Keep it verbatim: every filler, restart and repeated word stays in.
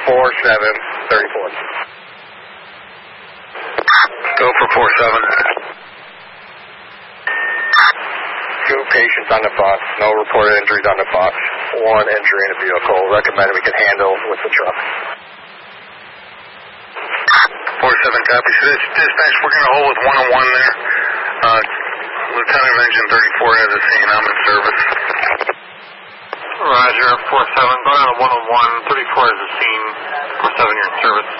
four seven, thirty-four. Go for four seven. Two patients on the box, no reported injuries on the box. One injury in the vehicle. Recommended we can handle with the truck. four seven copy. So this dispatch, we're going to hold with one oh one there. Uh, Lieutenant of Engine thirty-four has a scene. I'm in service. Roger, four seven. Go down to one oh one. thirty-four has a scene. four seven, you're in service.